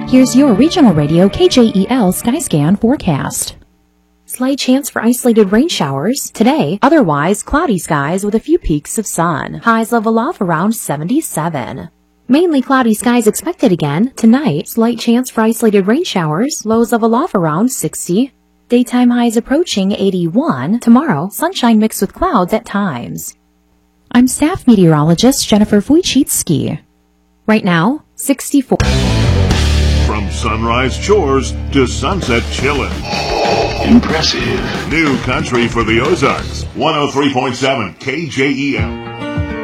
Here's your regional radio KJEL Skyscan forecast. Slight chance for isolated rain showers today, otherwise cloudy skies with a few peaks of sun. Highs level off around 77. Mainly cloudy skies expected again tonight. Slight chance for isolated rain showers, lows level off around 60. Daytime highs approaching 81. Tomorrow, sunshine mixed with clouds at times. I'm staff meteorologist Jennifer Wojcicki. Right now, 64. From sunrise chores to sunset chillin'. Impressive. New country for the Ozarks. 103.7 KJEL.